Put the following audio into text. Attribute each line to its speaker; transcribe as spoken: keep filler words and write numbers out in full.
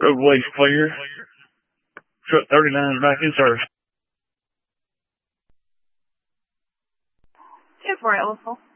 Speaker 1: Roadway's clear. Truck thirty-nine is back in service.
Speaker 2: two four eight, Louisville.